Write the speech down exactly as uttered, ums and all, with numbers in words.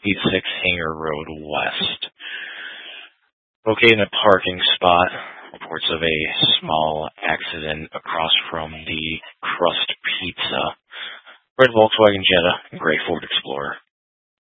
eighty-six Hanger Road West. Located in a parking spot, reports of a small accident across from the Crust Pizza. Red Volkswagen Jetta and gray Ford Explorer.